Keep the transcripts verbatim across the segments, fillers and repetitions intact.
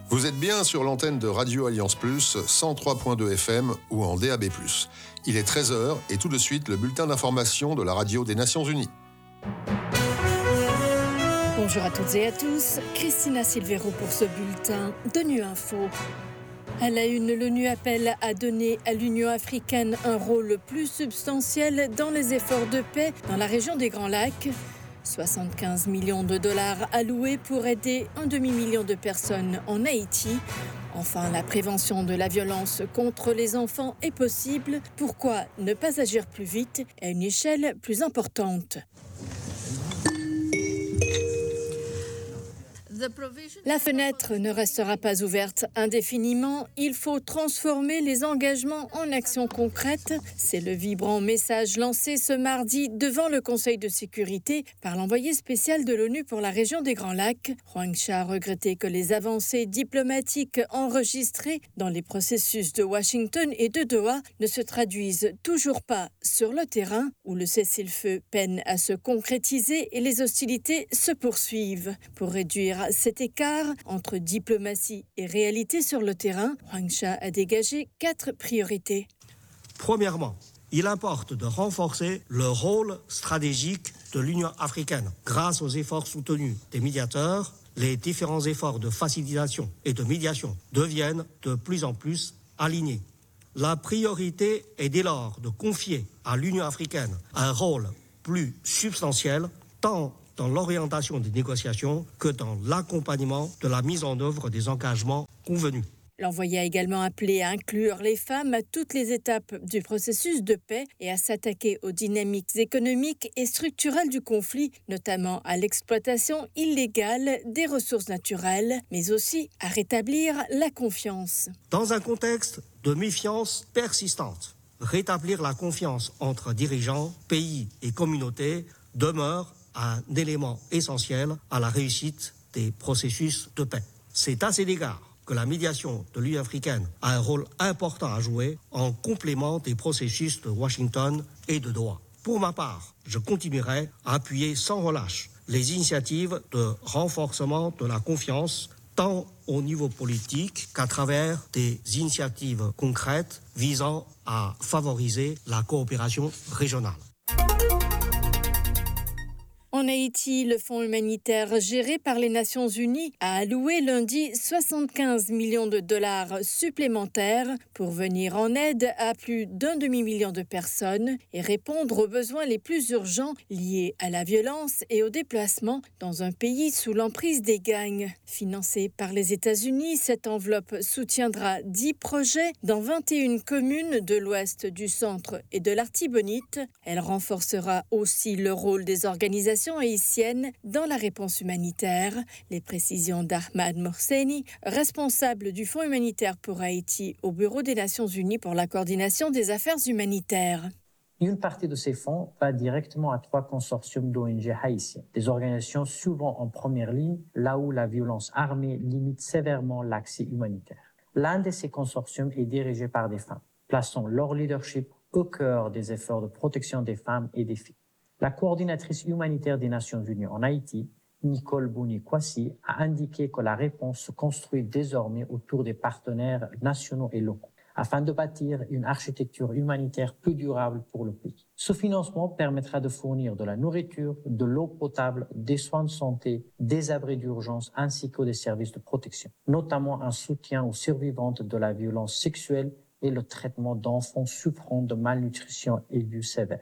Vous êtes bien sur l'antenne de Radio Alliance Plus, cent trois point deux F M ou en D A B plus. Il est treize heures et tout de suite le bulletin d'information de la radio des Nations Unies. Bonjour à toutes et à tous, Christina Silvero pour ce bulletin d'ONU Info. À la une, l'ONU appelle à donner à l'Union africaine un rôle plus substantiel dans les efforts de paix dans la région des Grands Lacs. soixante-quinze millions de dollars alloués pour aider un demi-million de personnes en Haïti. Enfin, la prévention de la violence contre les enfants est possible. Pourquoi ne pas agir plus vite à une échelle plus importante ? La fenêtre ne restera pas ouverte indéfiniment. Il faut transformer les engagements en actions concrètes. C'est le vibrant message lancé ce mardi devant le Conseil de sécurité par l'envoyé spécial de l'ONU pour la région des Grands Lacs. Huang Cha a regretté que les avancées diplomatiques enregistrées dans les processus de Washington et de Doha ne se traduisent toujours pas sur le terrain, où le cessez-le-feu peine à se concrétiser et les hostilités se poursuivent. Pour réduire cet écart entre diplomatie et réalité sur le terrain, Huang Cha a dégagé quatre priorités. Premièrement, il importe de renforcer le rôle stratégique de l'Union africaine. Grâce aux efforts soutenus des médiateurs, les différents efforts de facilitation et de médiation deviennent de plus en plus alignés. La priorité est dès lors de confier à l'Union africaine un rôle plus substantiel, tant dans l'orientation des négociations que dans l'accompagnement de la mise en œuvre des engagements convenus. L'envoyé a également appelé à inclure les femmes à toutes les étapes du processus de paix et à s'attaquer aux dynamiques économiques et structurelles du conflit, notamment à l'exploitation illégale des ressources naturelles, mais aussi à rétablir la confiance. Dans un contexte de méfiance persistante, rétablir la confiance entre dirigeants, pays et communautés demeure un élément essentiel à la réussite des processus de paix. C'est à cet égard que la médiation de l'Union africaine a un rôle important à jouer en complément des processus de Washington et de Doha. Pour ma part, je continuerai à appuyer sans relâche les initiatives de renforcement de la confiance, tant au niveau politique qu'à travers des initiatives concrètes visant à favoriser la coopération régionale. En Haïti, le fonds humanitaire géré par les Nations Unies a alloué lundi soixante-quinze millions de dollars supplémentaires pour venir en aide à plus d'un demi-million de personnes et répondre aux besoins les plus urgents liés à la violence et au déplacement dans un pays sous l'emprise des gangs. Financée par les États-Unis, cette enveloppe soutiendra dix projets dans vingt et une communes de l'ouest, du centre et de l'Artibonite. Elle renforcera aussi le rôle des organisations haïtienne dans la réponse humanitaire. Les précisions d'Ahmad Morseni, responsable du Fonds humanitaire pour Haïti au Bureau des Nations Unies pour la coordination des affaires humanitaires. Une partie de ces fonds va directement à trois consortiums d'O N G haïtiens, des organisations souvent en première ligne, là où la violence armée limite sévèrement l'accès humanitaire. L'un de ces consortiums est dirigé par des femmes, plaçant leur leadership au cœur des efforts de protection des femmes et des filles. La coordinatrice humanitaire des Nations Unies en Haïti, Nicole Bouni-Kwasi, a indiqué que la réponse se construit désormais autour des partenaires nationaux et locaux, afin de bâtir une architecture humanitaire plus durable pour le pays. Ce financement permettra de fournir de la nourriture, de l'eau potable, des soins de santé, des abris d'urgence ainsi que des services de protection, notamment un soutien aux survivantes de la violence sexuelle et le traitement d'enfants souffrant de malnutrition aiguë sévère.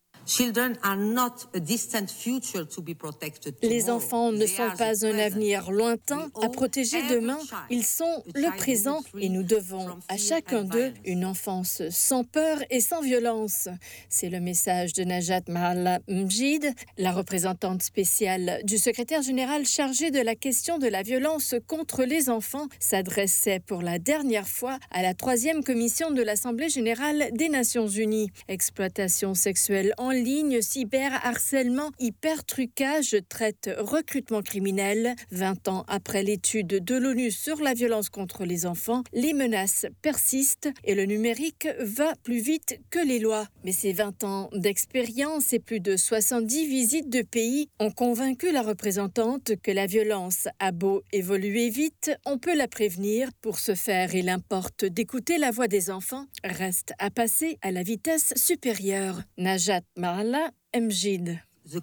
Les enfants ne sont pas un avenir lointain à protéger demain, ils sont le présent et nous devons à chacun d'eux une enfance sans peur et sans violence. C'est le message de Najat Mahalla-Mjid, la représentante spéciale du secrétaire général chargé de la question de la violence contre les enfants, s'adressait pour la dernière fois à la troisième commission de l'Assemblée générale des Nations unies. Exploitation sexuelle en ligne, cyberharcèlement, hypertrucage, traite, recrutement criminel. vingt ans après l'étude de l'ONU sur la violence contre les enfants, les menaces persistent et le numérique va plus vite que les lois. Mais ces vingt ans d'expérience et plus de soixante-dix visites de pays ont convaincu la représentante que la violence a beau évoluer vite, on peut la prévenir. Pour ce faire, il importe d'écouter la voix des enfants. Reste à passer à la vitesse supérieure. Najat Marla, M J D.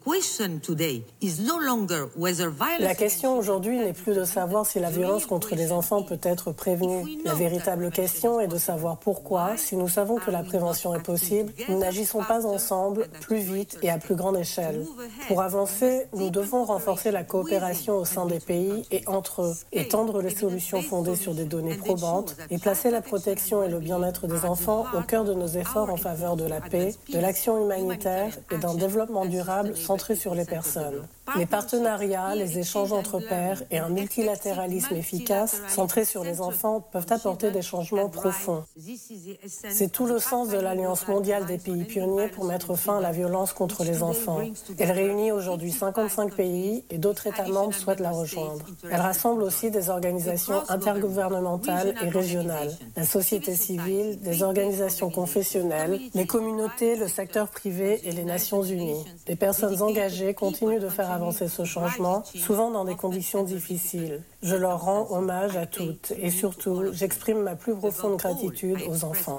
La question aujourd'hui n'est plus de savoir si la violence contre les enfants peut être prévenue. La véritable question est de savoir pourquoi, si nous savons que la prévention est possible, nous n'agissons pas ensemble, plus vite et à plus grande échelle. Pour avancer, nous devons renforcer la coopération au sein des pays et entre eux, étendre les solutions fondées sur des données probantes et placer la protection et le bien-être des enfants au cœur de nos efforts en faveur de la paix, de l'action humanitaire et d'un développement durable centré sur les personnes. Les partenariats, les échanges entre pairs et un multilatéralisme efficace centré sur les enfants peuvent apporter des changements profonds. C'est tout le sens de l'Alliance mondiale des pays pionniers pour mettre fin à la violence contre les enfants. Elle réunit aujourd'hui cinquante-cinq pays et d'autres États membres souhaitent la rejoindre. Elle rassemble aussi des organisations intergouvernementales et régionales, la société civile, des organisations confessionnelles, les communautés, le secteur privé et les Nations unies. Des personnes engagées continuent de faire avancer ce changement, souvent dans des conditions difficiles. Je leur rends hommage à toutes et surtout, j'exprime ma plus profonde gratitude aux enfants.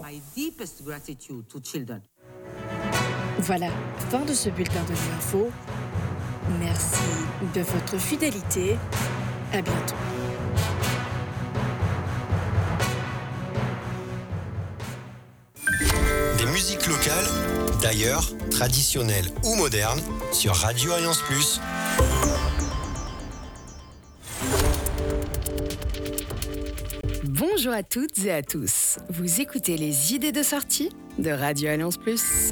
Voilà, fin de ce bulletin de l'info. Merci de votre fidélité. À bientôt. Des musiques locales, d'ailleurs, traditionnelles ou modernes, sur Radio Alliance Plus. Bonjour à toutes et à tous. Vous écoutez les idées de sortie de Radio Alliance Plus.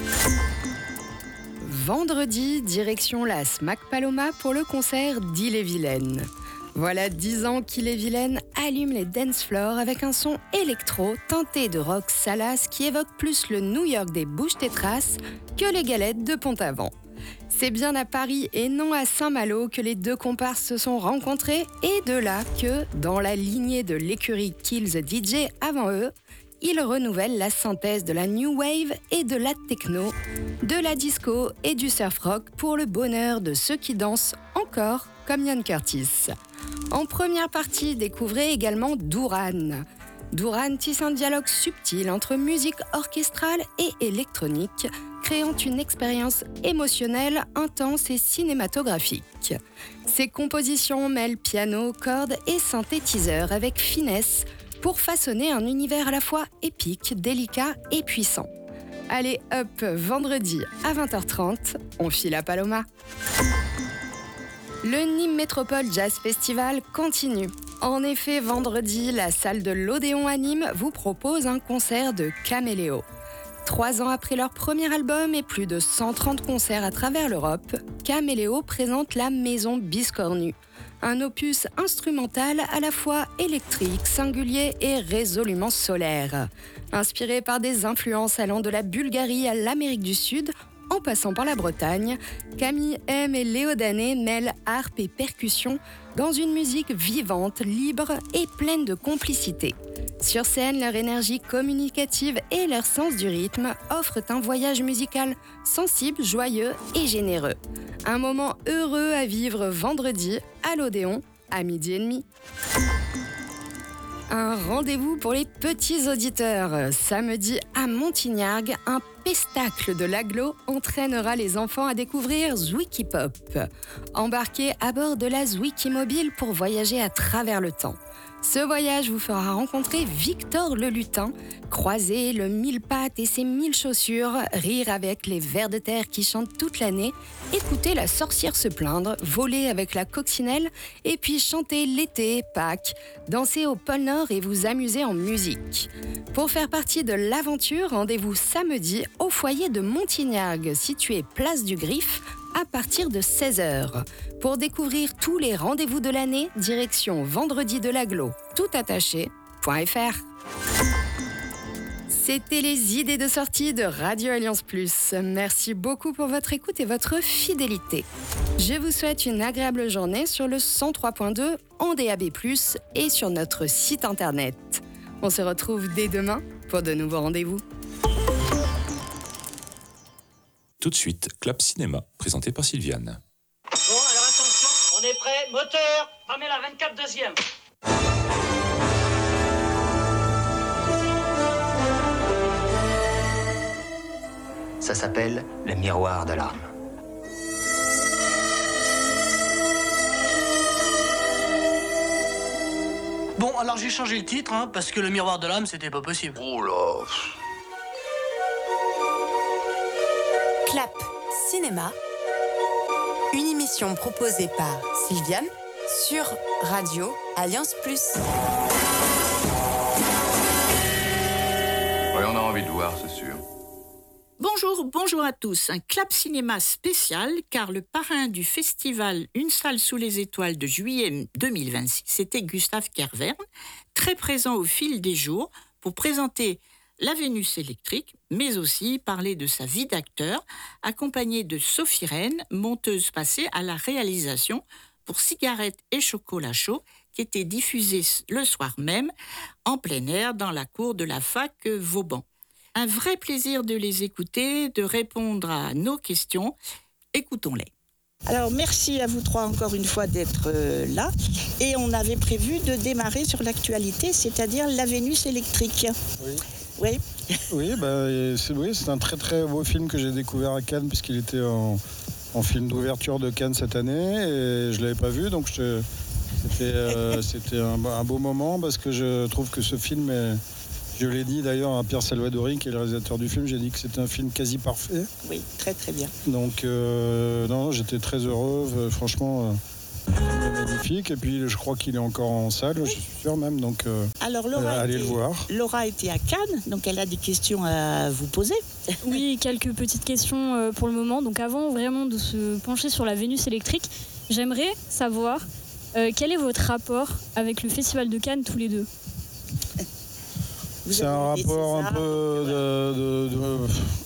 Vendredi, direction la Smack Paloma pour le concert d'Ille-et-Vilaine. Voilà dix ans qu'Ille-et-Vilaine allume les dance floors avec un son électro teinté de rock salace qui évoque plus le New York des Bouches-Tétras que les galettes de Pont-Aven. C'est bien à Paris et non à Saint-Malo que les deux comparses se sont rencontrés et de là que, dans la lignée de l'écurie Kill the D J avant eux, ils renouvellent la synthèse de la new wave et de la techno, de la disco et du surf rock pour le bonheur de ceux qui dansent encore comme Ian Curtis. En première partie, découvrez également Douran. Douran tisse un dialogue subtil entre musique orchestrale et électronique, créant une expérience émotionnelle, intense et cinématographique. Ses compositions mêlent piano, cordes et synthétiseurs avec finesse pour façonner un univers à la fois épique, délicat et puissant. Allez hop, vendredi à vingt heures trente, on file à Paloma. Le Nîmes Métropole Jazz Festival continue. En effet, vendredi, la salle de l'Odéon à Nîmes vous propose un concert de Caméléo. Trois ans après leur premier album et plus de cent trente concerts à travers l'Europe, Caméléo présente la Maison Biscornue. Un opus instrumental à la fois électrique, singulier et résolument solaire. Inspiré par des influences allant de la Bulgarie à l'Amérique du Sud, en passant par la Bretagne, Camille M et Léo Danet mêlent harpe et percussion dans une musique vivante, libre et pleine de complicité. Sur scène, leur énergie communicative et leur sens du rythme offrent un voyage musical sensible, joyeux et généreux. Un moment heureux à vivre vendredi à l'Odéon à midi et demi. Un rendez-vous pour les petits auditeurs. Samedi à Montignargues, un pestacle de l'agglo entraînera les enfants à découvrir Zwiki Pop. Embarquez à bord de la Zwiki Mobile pour voyager à travers le temps. Ce voyage vous fera rencontrer Victor le lutin, croiser le mille pattes et ses mille chaussures, rire avec les vers de terre qui chantent toute l'année, écouter la sorcière se plaindre, voler avec la coccinelle et puis chanter l'été, Pâques, danser au pôle Nord et vous amuser en musique. Pour faire partie de l'aventure, rendez-vous samedi au foyer de Montignargues, situé place du Griffe, à partir de seize heures. Pour découvrir tous les rendez-vous de l'année, direction vendredi de l'agglo, tout attaché point f r. C'était les idées de sortie de Radio Alliance Plus. Merci beaucoup pour votre écoute et votre fidélité. Je vous souhaite une agréable journée sur le cent trois point deux en D A B plus, et sur notre site internet. On se retrouve dès demain pour de nouveaux rendez-vous. Tout de suite, Clap Cinéma, présenté par Sylviane. Bon, alors attention, on est prêt. Moteur, Pamela vingt-quatre deuxième. Ça s'appelle le miroir de l'âme. Bon, alors j'ai changé le titre, hein, parce que le miroir de l'âme, c'était pas possible. Oh là. Clap Cinéma, une émission proposée par Sylviane sur Radio Alliance Plus. Oui, on a envie de voir, c'est sûr. Bonjour, bonjour à tous. Un Clap Cinéma spécial, car le parrain du festival Une salle sous les étoiles de juillet deux mille vingt-six, c'était Gustave Kervern, très présent au fil des jours pour présenter La Vénus électrique, mais aussi parler de sa vie d'acteur, accompagné de Sophie Rennes, monteuse passée à la réalisation pour Cigarettes et chocolat chaud, qui était diffusée le soir même, en plein air, dans la cour de la fac Vauban. Un vrai plaisir de les écouter, de répondre à nos questions. Écoutons-les. Alors, merci à vous trois encore une fois d'être euh, là. Et on avait prévu de démarrer sur l'actualité, c'est-à-dire La Vénus électrique. Oui. Oui. Oui, bah, c'est, oui, c'est un très très beau film que j'ai découvert à Cannes, puisqu'il était en, en film d'ouverture de Cannes cette année. Et je ne l'avais pas vu, donc je, c'était, euh, c'était un, un beau moment, parce que je trouve que ce film est... Je l'ai dit d'ailleurs à Pierre Salvadori, qui est le réalisateur du film, j'ai dit que c'était un film quasi parfait. Oui, très très bien. Donc, euh, non, j'étais très heureux, euh, franchement, euh, magnifique. Et puis, je crois qu'il est encore en salle, oui. Je suis sûr même, donc euh, Alors, Laura euh, allez était, le voir. Laura était à Cannes, donc elle a des questions à vous poser. Oui, quelques petites questions euh, pour le moment. Donc, avant vraiment de se pencher sur la Vénus électrique, j'aimerais savoir euh, quel est votre rapport avec le Festival de Cannes tous les deux. Vous c'est un rapport un peu de, de, de...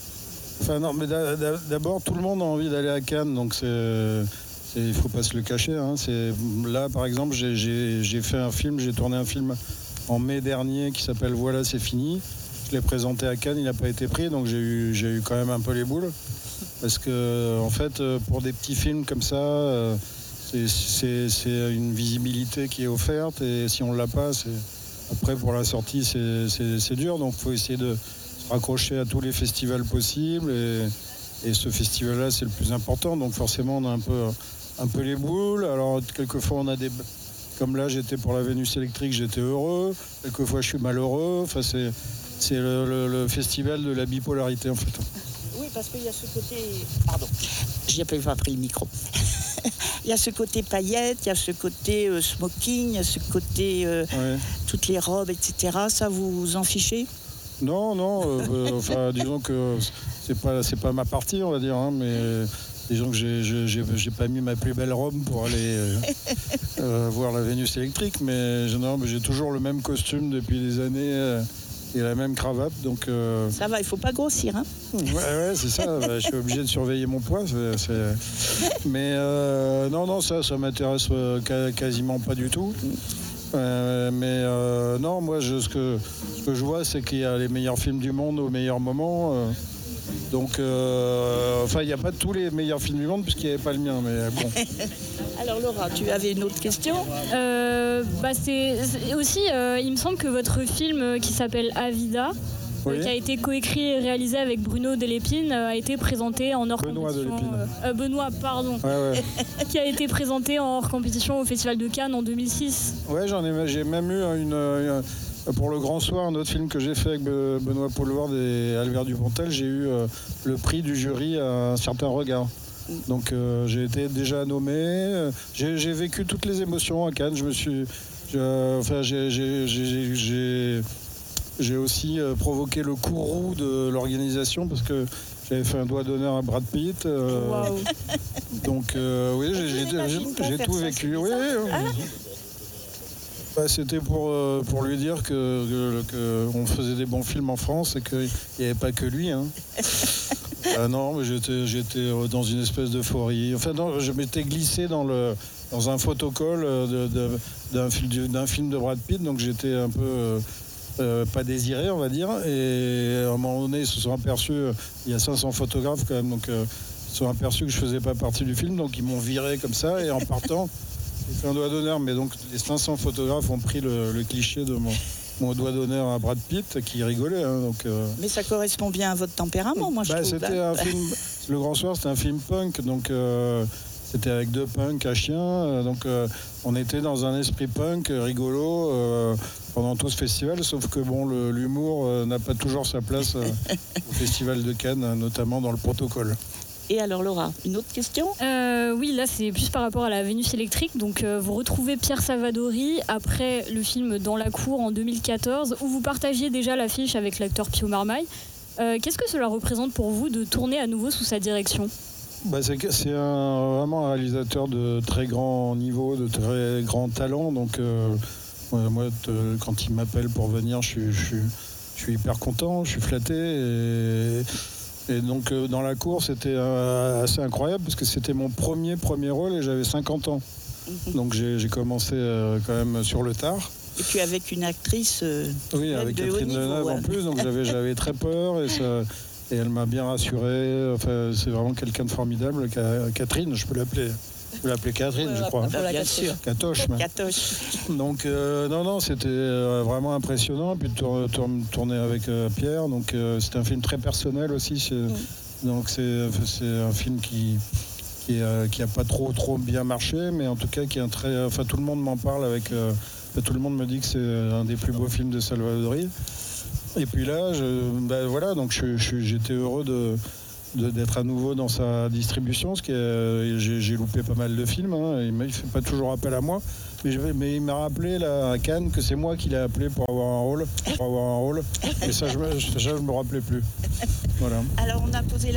Enfin non, mais d'abord tout le monde a envie d'aller à Cannes, donc c'est, c'est... il faut pas se le cacher. Hein. C'est... Là par exemple j'ai, j'ai, j'ai fait un film, j'ai tourné un film en mai dernier qui s'appelle Voilà c'est fini. Je l'ai présenté à Cannes, il n'a pas été pris, donc j'ai eu, j'ai eu quand même un peu les boules. Parce que en fait pour des petits films comme ça, c'est, c'est, c'est une visibilité qui est offerte, et si on ne l'a pas, c'est... Après, pour la sortie, c'est, c'est, c'est dur, donc il faut essayer de se raccrocher à tous les festivals possibles. Et, et ce festival-là, c'est le plus important. Donc forcément, on a un peu, un peu les boules. Alors, quelquefois, on a des... Comme là, j'étais pour la Vénus électrique, j'étais heureux. Quelquefois, je suis malheureux. Enfin, c'est, c'est le, le, le festival de la bipolarité, en fait. Oui, parce qu'il y a ce côté... Pardon, j'ai pas pris le micro. Il y a ce côté paillettes, il y a ce côté euh, smoking, il y a ce côté euh, ouais. toutes les robes, et cetera. Ça, vous vous en fichez ? Non, non. Euh, euh, enfin, disons que c'est pas, c'est pas ma partie, on va dire. Hein, mais disons que j'ai, j'ai, j'ai pas mis ma plus belle robe pour aller euh, euh, voir la Vénus électrique. Mais, non, mais j'ai toujours le même costume depuis des années. Euh, et la même cravate, donc... Euh... Ça va, il faut pas grossir, hein. Ouais, ouais, c'est ça, bah, je suis obligé de surveiller mon poids, c'est, c'est... mais euh, non, non, ça, ça m'intéresse euh, quasiment pas du tout, euh, mais euh, non, moi, je, ce, que, ce que je vois, c'est qu'il y a les meilleurs films du monde au meilleur moment, euh, donc, euh, enfin, il n'y a pas tous les meilleurs films du monde, puisqu'il n'y avait pas le mien, mais bon... Alors Laura, tu avais une autre question ? euh, bah c'est, c'est aussi, euh, il me semble que votre film euh, qui s'appelle Avida, oui. euh, qui a été coécrit et réalisé avec Bruno Delépine, euh, a été présenté en hors Benoît compétition. Delépine. Euh, Benoît, pardon. Ouais, ouais. Qui a été présenté en hors compétition au Festival de Cannes en deux mille six. Ouais, j'en ai, j'ai même eu une, une, pour le Grand Soir, un autre film que j'ai fait avec Benoît Poelvoorde et Albert Dupontel, j'ai eu euh, le prix du jury à Un certain regard. Donc euh, j'ai été déjà nommé, j'ai, j'ai vécu toutes les émotions à Cannes. Je me suis, je, enfin j'ai, j'ai, j'ai, j'ai, j'ai aussi euh, provoqué le courroux de l'organisation parce que j'avais fait un doigt d'honneur à Brad Pitt. Euh, wow. Donc euh, oui, j'ai, j'ai, j'ai, j'ai tout vécu. Oui, oui, oui. Bah, c'était pour, euh, pour lui dire que, que, que on faisait des bons films en France et qu'il n'y avait pas que lui. Hein. Ah non, mais j'étais, j'étais dans une espèce d'euphorie. Enfin, non, je m'étais glissé dans, le, dans un photocall de, de, d'un, d'un film de Brad Pitt, donc j'étais un peu euh, euh, pas désiré, on va dire. Et à un moment donné, ils se sont aperçus, il y a cinq cents photographes quand même, donc euh, ils se sont aperçus que je faisais pas partie du film, donc ils m'ont viré comme ça. Et en partant, j'ai fait un doigt d'honneur, mais donc les cinq cents photographes ont pris le, le cliché de mon... mon doigt d'honneur à Brad Pitt qui rigolait. Hein, donc, euh... Mais ça correspond bien à votre tempérament, moi je bah, trouve. C'était hein. un film, Le Grand Soir, c'était un film punk, donc euh, c'était avec deux punks à chien. Euh, donc euh, on était dans un esprit punk rigolo euh, pendant tout ce festival, sauf que bon, le, l'humour euh, n'a pas toujours sa place euh, au Festival de Cannes, notamment dans le protocole. Et alors Laura, une autre question ? euh, Oui, là c'est plus par rapport à la Vénus électrique. Donc euh, vous retrouvez Pierre Savadori après le film Dans la cour en deux mille quatorze, où vous partagiez déjà l'affiche avec l'acteur Pio Marmaille. Euh, qu'est-ce que cela représente pour vous de tourner à nouveau sous sa direction ? Bah c'est c'est un, vraiment un réalisateur de très grand niveau, de très grand talent. Donc euh, moi, te, quand il m'appelle pour venir, je suis, je, suis, je suis hyper content, je suis flatté. Et... Et donc euh, dans la cour, c'était euh, assez incroyable parce que c'était mon premier premier rôle et j'avais cinquante ans. Mm-hmm. Donc j'ai, j'ai commencé euh, quand même sur le tard. Et puis avec une actrice euh, oui, avec Catherine Deneuve en plus, donc j'avais, j'avais très peur et, ça, et elle m'a bien rassuré. Enfin, c'est vraiment quelqu'un de formidable. Catherine, je peux l'appeler. Je peux l'appeler Catherine, je crois. Ah, bien sûr. Catoche. Catoche. Donc, euh, non, non, c'était euh, vraiment impressionnant. Puis de tour, tour, tourner avec euh, Pierre. Donc, euh, c'est un film très personnel aussi. C'est, mm. Donc, c'est, c'est un film qui qui, euh, qui a pas trop, trop bien marché, mais en tout cas, qui est un très. Enfin, tout le monde m'en parle avec. Euh, tout le monde me dit que c'est un des plus beaux films de Salvadori. Et puis là, je, ben, voilà, donc je, je, j'étais heureux de. De, d'être à nouveau dans sa distribution, parce que euh, j'ai, j'ai loupé pas mal de films, hein, il ne fait pas toujours appel à moi, mais, je, mais il m'a rappelé là, à Cannes que c'est moi qui l'ai appelé pour avoir un rôle, pour avoir un rôle, et ça je ne me rappelais plus. Voilà. Alors on a posé la